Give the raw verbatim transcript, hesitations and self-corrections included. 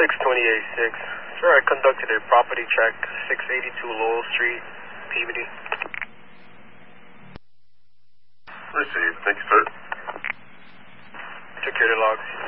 six twenty-eight six. Sir, I conducted a property check, six eighty-two Lowell Street, Peabody. Received. Thank you, sir. Security logs.